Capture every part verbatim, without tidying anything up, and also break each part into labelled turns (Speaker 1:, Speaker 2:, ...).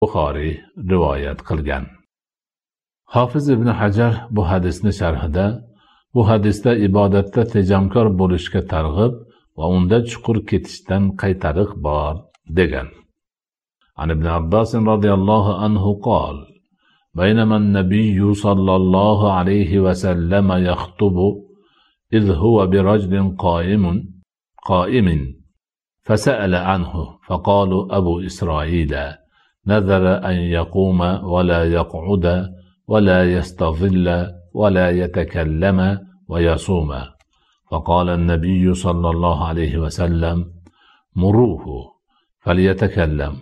Speaker 1: Buxoriy rivoyat qilgan. Hofiz ibn Hajar bu hadisni sharhida bu hadisda ibodatda tejamkor bo'lishga targ'ib va unda chuqur ketishdan qaytariq bor degan. An ibn Abbas radhiyallohu anhu qol: بينما النبي صلى الله عليه وسلم يخطب إذ هو برجل قائم قائم فسأل عنه فقال أبو إسرائيل نذر أن يقوم ولا يقعد ولا يستظل ولا يتكلم ويصوم. فقال النبي صلى الله عليه وسلم مروه فليتكلم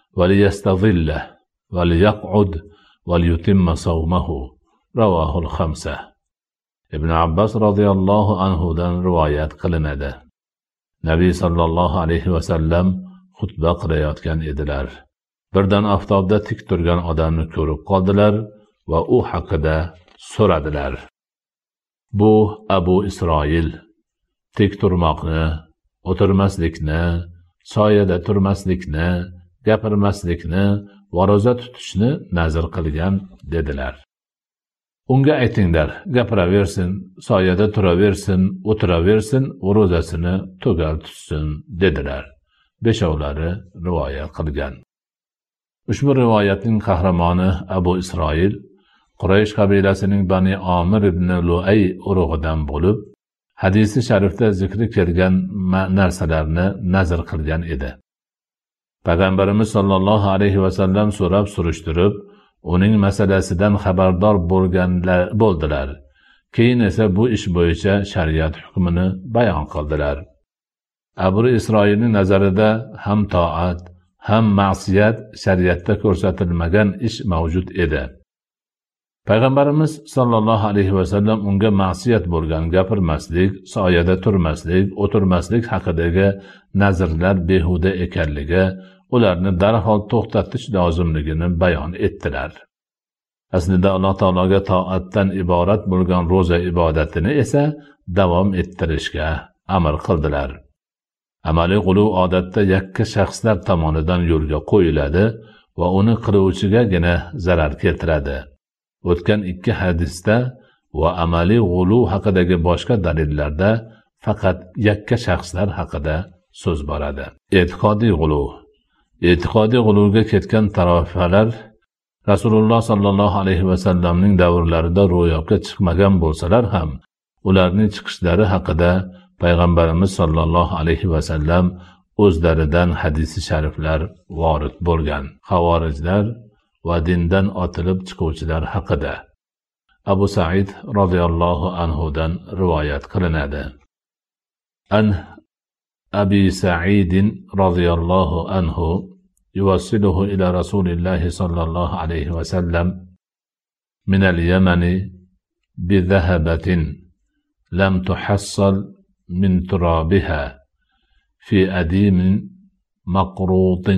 Speaker 1: وليستظل وليقعد وليتم صومه. رواه الخمسة. ibn Abbas radhiyallohu anhudan rivoyat qilinadi. Nabiy sallallohu alayhi vasallam xutba qilayotgan edilar. Birdan oftobda tik turgan odamni ko'rib qoldilar va u haqida so'radilar. Bu Abu Isroil tik turmoqni, o'tirmaslikni, soyada turmaslikni, gapirmaslikni va ro'za tutishni nazr qilgan dedilar. Unga aytinglar, gapiraversin, soyada turaversin, o'tiraversin, ro'zasini tugal tutsin dedilar. Beshovlari rivoyat qilgan. Ushbu rivoyatning qahramoni Abu Isroil Quraysh qabilasining Bani Omir ibn Luay urug'idan bo'lib, hadisi sharifda zikri kelgan narsalarni nazr qilgan edi. Payg'ambarimiz sollallohu alayhi vasallam so'rab surishtirib, uning masalasidan xabardor bo'lganlar bo'ldilar. Keyin esa bu ish bo'yicha shariat hukmini bayon qildilar. Abu Isroilning nazarida ham toat, ham ma'siyat shariatda ko'rsatilmagan ish mavjud edi. Payg'ambarimiz sollallohu alayhi vasallam unga ma'siyat bo'lgan gapirmaslik, soyada turmaslik, o'tirmaslik haqidagi nazrlar behuda ekanligi, ularni darhol to'xtatish lozimligini bayon etdilar. Aslida Alloh taologa toatdan iborat bo'lgan ro'za ibodatini esa davom ettirishga amr qildilar. Amaliy g'uluv odatda yakka shaxslar tomonidan yo'lga qo'yiladi va uni qiluvchigagina zarar keltiradi. O'tgan ikki hadisda va amaliy g'uluv haqidagi boshqa dalillarda faqat yakka shaxslar haqida so'z boradi. E'tiqodiy g'uluv. E'tiqodiy g'uluvga ketgan tarofalar Rasululloh sallallohu alayhi vasallamning davrlarida ro'yobga chiqmagan bo'lsalar ham, ularning chiqishlari haqida Payg'ambarimiz sollallohu alayhi vasallam o'zlaridan hadisi shariflar vorid bo'lgan. Xavorijlar va dindan otilib chiquvchilar haqida Abu Sa'id radhiyallohu anhudan rivoyat qilinadi. An Abi Sa'id radhiyallohu anhu yuwassiluhu ila Rasulillah sallallohu alayhi vasallam min al-Yaman bi dhahabatin lam tuhassal min turabiha fi adim maqrut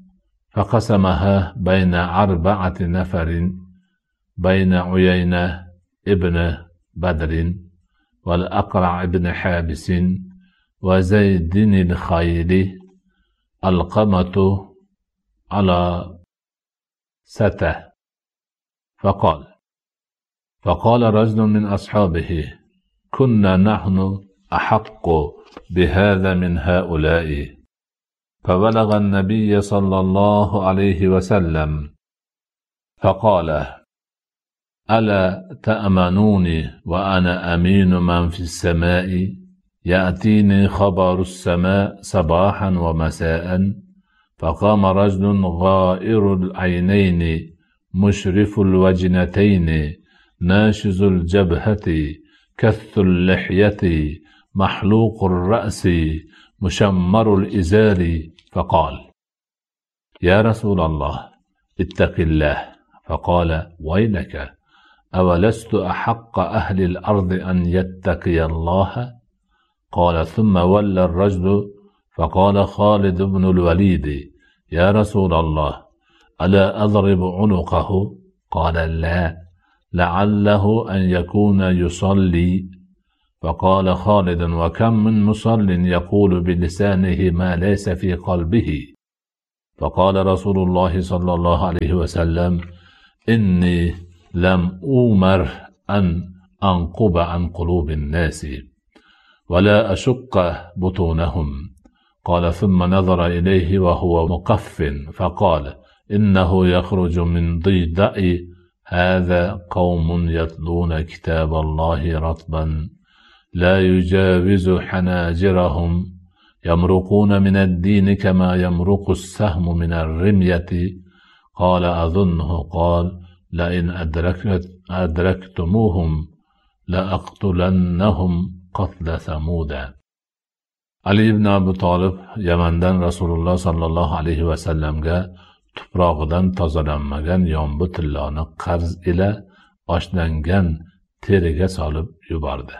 Speaker 1: فقسمها بين أربعة نفر بين عيينة ابن بدر والأقرع ابن حابس وزيد الخيل القمة على سته. فقال فقال رجل من أصحابه كنا نحن أحق بهذا من هؤلاء. فبلغ النبي صلى الله عليه وسلم فقال ألا تأمنوني وأنا أمين من في السماء يأتيني خبر السماء صباحا ومساء. فقام رجل غائر العينين مشرف الوجنتين ناشز الجبهة كث اللحية محلوق الرأس مشمر الإزار. فقال يا رسول الله اتق الله. فقال ويلك أولست أحق أهل الأرض أن يتقي الله؟ قال ثم ولى الرجل فقال خالد بن الوليد يا رسول الله ألا أضرب عنقه؟ قال لا لعله أن يكون يصلي. فقال خالد وكم من مصل يقول بلسانه ما ليس في قلبه. فقال رسول الله صلى الله عليه وسلم إني لم أؤمر أن أنقب عن قلوب الناس ولا أشق بطونهم. قال ثم نظر إليه وهو مقف فقال إنه يخرج من ضيدع هذا قوم يتلون كتاب الله رطبا لا يجاوز حناجرهم يمرقون من الدين كما يمرق السهم من الرمية. قال أظنه قال لئن أدركت أدركتموهم لأقتلنهم قتل ثمود. Ali ibn Abi Talib Yamandan Rasululloh sallallohu alayhi va sallamga tuprog'idan tozalanmagan yombi tilloni qarz ila oshlangan teriga solib yubordi.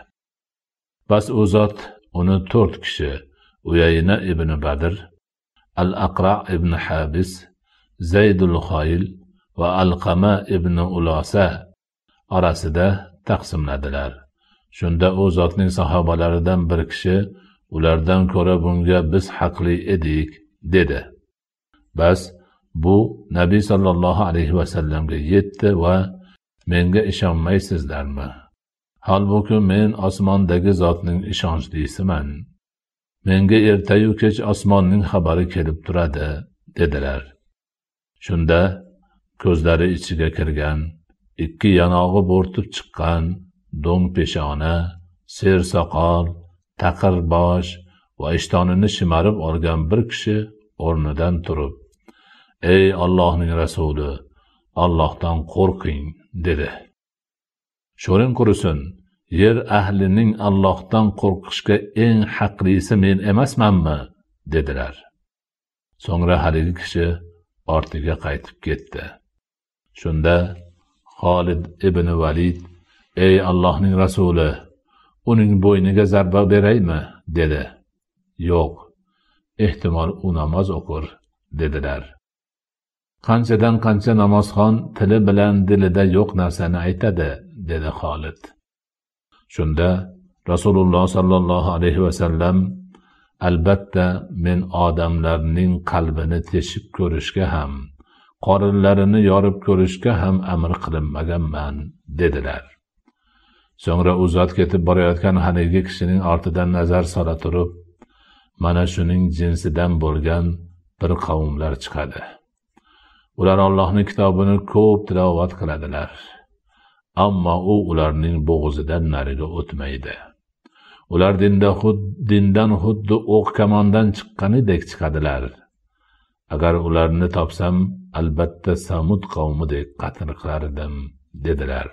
Speaker 1: Bas u zot uni to'rt kishi Uyayna ibn Badr, Al-Aqra ibn Habis, Zaydul Xoyl va Alqama ibn Ulosa orasida taqsimladilar. Shunda u zotning sahobalaridan bir kishi ulardan ko'ra bunga biz haqli edik dedi. Bas bu Nabiy sallallohu alayhi va sallamga yetdi va menga ishonmaysizlarmi? Halbuki men osmondagi zotning ishonchlisiman. Menga ertayu kech osmonning xabari kelib turadi dedilar. Shunda ko'zlari ichiga kirgan, ikki yanog'i bo'rtib chiqqan, do'ng peshona, ser soqol, taqir bosh va ishtonini shimarib olgan bir kishi o'rnidan turib, ey Allohning rasuli, Allohdan qo'rqing dedi. Sho'ring qurisin, yer ahlining Allohdan qo'rqishga eng haqlisi men emasmanmi dedilar. So'ngra haligi kishi ortiga qaytib ketdi. Shunda Xolid ibn Valid, ey Allohning rasuli, uning bo'yniga zarba beraymi dedi. Yo'q, ehtimol u namoz o'qir dedilar. Qanchadan qancha namozxon tili bilan dilida yo'q narsani aytadi dedi Xolid. Shunda Rasululloh sallallohu alayhi va sallam, albatta men odamlarning qalbini teshib ko'rishga ham, qorinlarini yorib ko'rishga ham amr qilinmaganman dedilar. So'ngra u zot ketib borayotgan haligi kishining ortidan nazar sola turib, mana shuning jinsidan bo'lgan bir qavmlar chiqadi. Ular Allohning kitobini ko'p tilovat qiladilar, ammo u ularning bo'g'zidan nariga o'tmaydi. Ular dinda xud dindan xuddi o'q kamondan chiqqanidek chiqadilar. Agar ularni topsam, albatta Samud qavmidek qatl qilardim dedilar.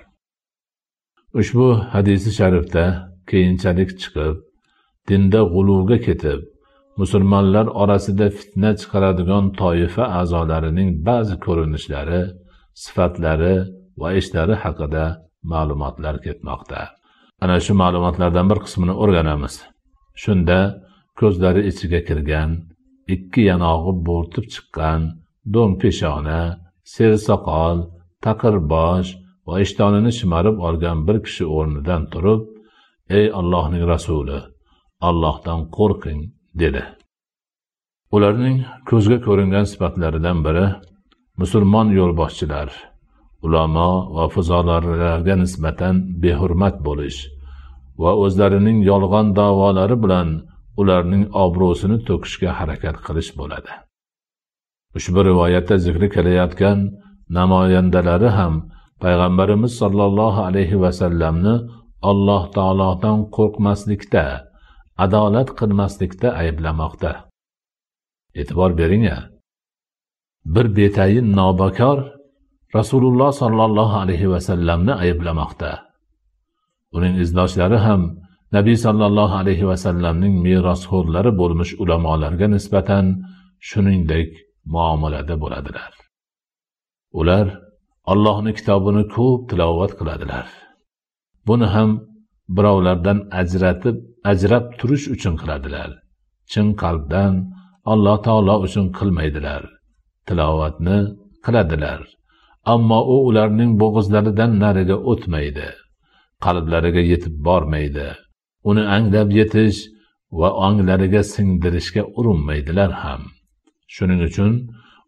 Speaker 1: Ushbu hadisi sharifda keyinchalik chiqib, dinda g'uluvga ketib, musulmonlar orasida fitna chiqaradigan toifa a'zolarining ba'zi ko'rinishlari, sifatlari va ishlari haqida ma'lumotlar ketmoqda. Ana shu ma'lumotlardan bir qismini o'rganamiz. Shunda ko'zlari ichiga kirgan, ikki yanog'i bo'rtib chiqqan, do'ng peshona, ser soqol, taqir bosh va ishtonini shimarib olgan bir kishi o'rnidan turib, ey Allohning rasuli, Allohdan qo'rqing dedi. Ularning ko'zga ko'ringan sifatlaridan biri musulmon yo'lboshchilar, ulamo va fuzolarga nisbatan behurmat bo'lish va o'zlarining yolg'on da'volari bilan ularning obro'sini to'kishga harakat qilish bo'ladi. Ushbu rivoyatda zikri kelayotgan namoyandalari ham Payg'ambarimiz sollallohu alayhi va sallamni Alloh taolodan qo'rqmaslikda, adolat qilmaslikda ayblamoqda. E'tibor bering-a. Bir betayin nobakor Rasululloh sollallohu alayhi va sallamni ayblamoqda. Uning izdoshlari ham Nabiy sollallohu alayhi va sallamning merosxo'rlari bo'lmish ulamolarga nisbatan shuningdek muomalada bo'ladilar. Ular Allohning kitobini ko'p tilovat qiladilar. Buni ham birovlardan ajratib, ajrab turish uchun qiladilar. Chin qalbdan Alloh taolo uchun qilmaydilar. Tilovatni qiladilar, ammo u ularning bo'g'izlaridan nariga o'tmaydi, qalblariga yetib bormaydi. Uni anglab yetish va onglariga singdirishga urinmaydilar ham. Shuning uchun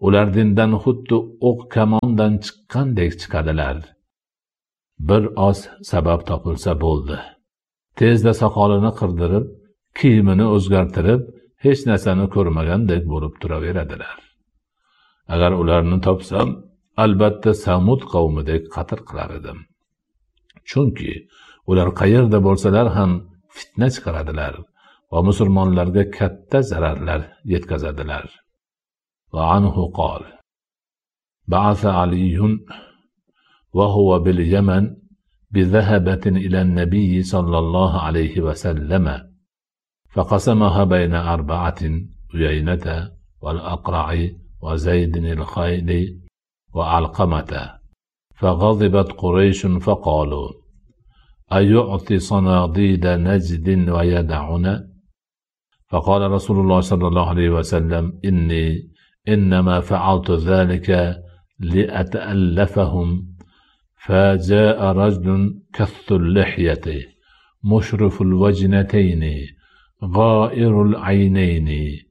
Speaker 1: ular dindan xuddi o'q kamondan chiqqandek chiqadilar. Bir oz sabab topilsa bo'ldi. Tezda soqolini qirdirib, kiyimini o'zgartirib, hech narsani ko'rmagandek bo'lib turaveradilar. Agar ularni topsam, albatta Samud qavmidek qatl qilar edim. Chunki ular qayerda bo'lsalar ham fitna chiqaradilar va musulmonlarga katta zararlar yetkazadilar. Va anhu qol: Ba'atha Aliyun va huwa bil Yaman بذهبة إلى النبي صلى الله عليه وسلم فقسمها بين أربعة عيينة والأقرع وزيد الخيل وعلقمة فغضبت قريش فقالوا أيعطي صناديد نجد ويدعنا فقال رسول الله صلى الله عليه وسلم إني إنما فعلت ذلك لأتألفهم فجاء رجل كث اللحية مشرف الوجنتين غائر العينين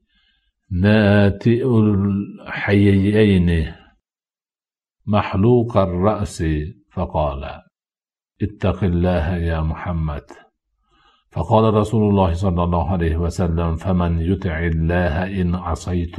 Speaker 1: ناتئ الحيين محلوق الرأس فقال اتق الله يا محمد فقال رسول الله صلى الله عليه وسلم فمن يطع الله إن عصيت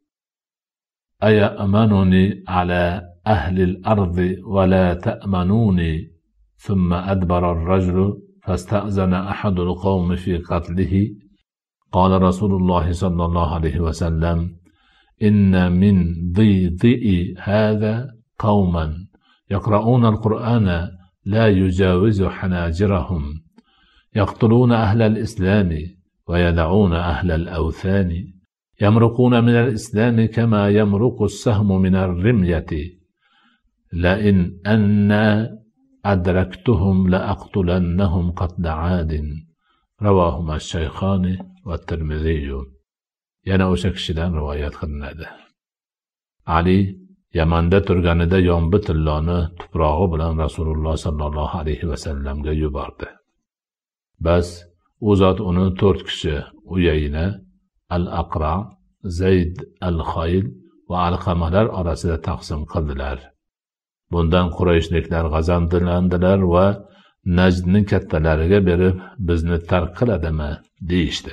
Speaker 1: أيأمنني على أهل الأرض ولا تأمنوني ثم أدبر الرجل فاستأذن أحد القوم في قتله قال رسول الله صلى الله عليه وسلم إن من ضيضئ هذا قوما يقرؤون القرآن لا يجاوز حناجرهم يقتلون أهل الإسلام ويدعون أهل الأوثان يمرقون من الإسلام كما يمرق السهم من الرمية لئن أن أدركتهم لأقتلنهم قتل عاد رواه الشيخان والترمذي. yana o'sha kishidan rivoyat qilinadi. Ali Yamanda turganida yombi tilloni tuprog'i bilan Rasululloh sallallohu alayhi vasallamga yubordi. Bas u zot uni to'rt kishi Uyayna, Al-Aqra, Zayd al-Khayl va Alqamalar orasida taqsim qildilar. Bundan Qurayshliklar g'azablandilar va Najdni kattalariga berib, bizni tark qiladimi deyishdi.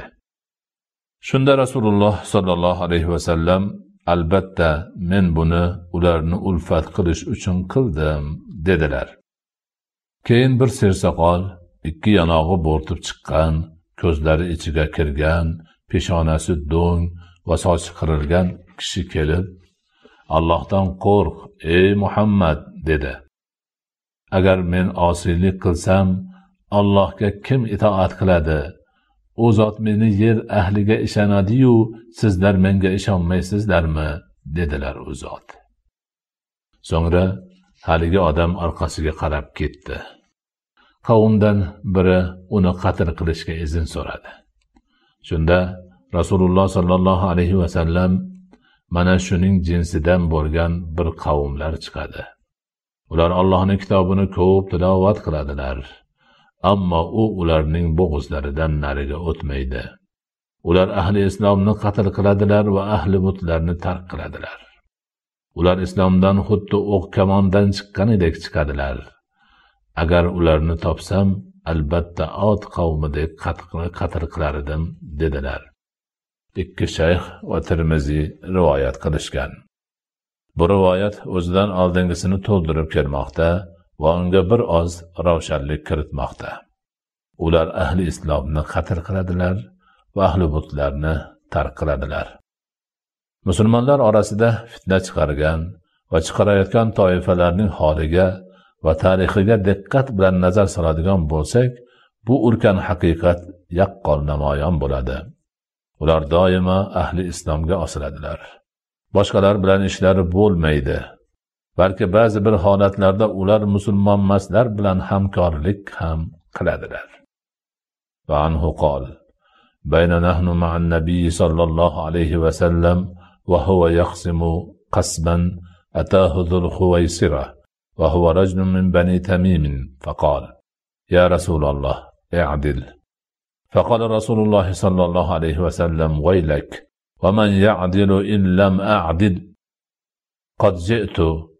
Speaker 1: Shunda Rasululloh sallallohu alayhi vasallam albatta men buni ularni ulfat qilish uchun qildim dedilar. Keyin bir sersoqol, ikki yanog'i bo'rtib chiqqan, ko'zlari ichiga kirgan, peshonasi do'ng va sochi qirilgan kishi kelib, Allohdan qo'rq, ey Muhammad dedi. Agar men osiylik qilsam, Allohga kim itoat qiladi? O zot meni yer ahliga ishonadi-yu, sizlar menga ishonmaysizlarmi? dedilar u zot. So'ngra haligi odam orqasiga qarab ketdi. Qavmdan biri uni qatl qilishga izn so'radi. Shunda Rasululloh sallallohu alayhi vasallam mana shuning jinsidan bo'lgan bir qavmlar chiqadi. Ular Allohning kitobini ko'p tilovat qiladilar. Ammo u ularning bo'g'izlaridan nariga o'tmaydi. Ular ahli islomni qatl qiladilar va ahli butlarni tark qiladilar. Ular islomdan xuddi o'q kamondan chiqqanidek chiqadilar. Agar ularni topsam, albatta Od qavmidek qatl qilar edim dedilar. Ikki shayx va Tirmiziy rivoyat qilishgan. Bu rivoyat o'zidan oldingisini to'ldirib kelmoqda va unga bir oz ravshanlik kiritmoqda. Ular ahli islomni qatl qiladilar va ahli butlarni tark qiladilar. Musulmonlar orasida fitna chiqargan va chiqarayotgan toifalarning holiga va tarixiga diqqat bilan nazar soladigan bo'lsak, bu ulkan haqiqat yaqqol namoyon bo'ladi. Ular doimo ahli islomga osiladilar. Boshqalar bilan ishlari bo'lmaydi. Balki ba'zi bir holatlarda ular musulmonmaslar bilan hamkorlik ham qiladilar. Va anhu qol: Bayna nahnu ma'an nabiy sallallohu alayhi va sallam va huwa yaqsimu qasban atahu dhul Khuwaysira va huwa rajulun min bani Tamim faqal: Ya Rasulullah, i'dil. فقال رسول الله صلى الله عليه وسلم: ويلك ومن يعدل إن لم أعدل قد جئت